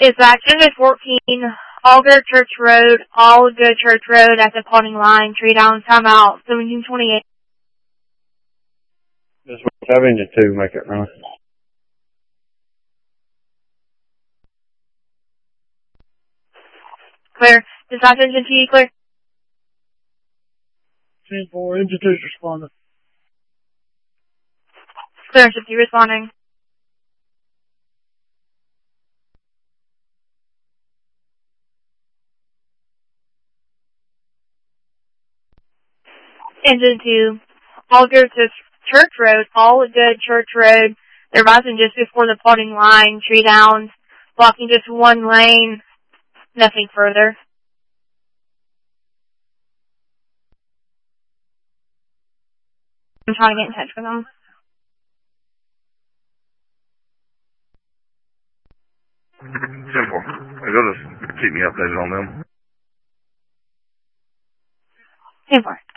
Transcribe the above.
It's accident 14, Alger Church Road, All Good Church Road at the Potting Line, Tree Down, timeout, 1728. Just have engine 2 make it run. Clear. Dispatch engine 2, clear. 10-4, engine 2's responding. Clear, engine 2 responding. Engine 2, Alger Church Road, All Good Church Road. They're rising just before the Potting Line, Tree Down, blocking just one lane, nothing further. I'm trying to get in touch with them. Simple. They'll just keep me updated on them. 10-4.